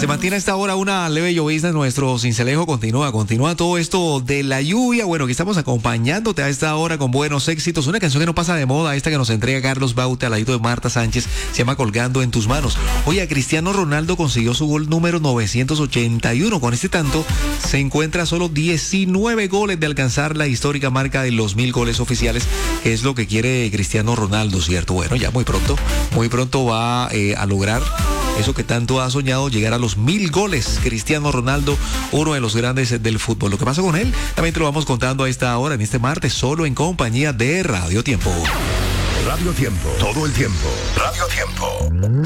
Se mantiene a esta hora una leve llovizna en nuestro Sincelejo. Continúa todo esto de la lluvia. Bueno, aquí estamos acompañándote a esta hora con buenos éxitos. Una canción que no pasa de moda, esta que nos entrega Carlos Baute al ladito de Marta Sánchez, se llama Colgando en tus manos. Oye, Cristiano Ronaldo consiguió su gol número 981. Con este tanto se encuentra a solo 19 goles de alcanzar la histórica marca de los 1000 goles oficiales, que es lo que quiere Cristiano Ronaldo, ¿cierto? Bueno, ya muy pronto va a lograr eso que tanto ha soñado, llegar a los 1000 goles. Cristiano Ronaldo, uno de los grandes del fútbol. Lo que pasa con él, también te lo vamos contando a esta hora, en este martes, solo en compañía de Radio Tiempo. Radio Tiempo, todo el tiempo. Radio Tiempo.